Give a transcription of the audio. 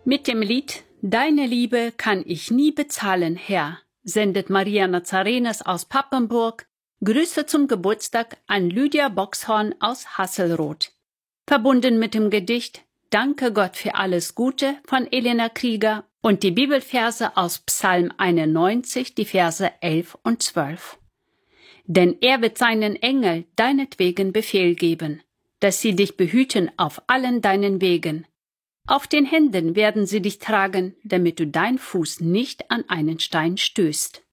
Mit dem Lied »Deine Liebe kann ich nie bezahlen, Herr« sendet Maria Nazarenes aus Papenburg Grüße zum Geburtstag an Lydia Boxhorn aus Hasselroth. Verbunden mit dem Gedicht »Danke Gott für alles Gute« von Elena Krieger und die Bibelverse aus Psalm 91, die Verse 11 und 12. Denn er wird seinen Engel deinetwegen Befehl geben, dass sie dich behüten auf allen deinen Wegen. Auf den Händen werden sie dich tragen, damit du dein Fuß nicht an einen Stein stößt.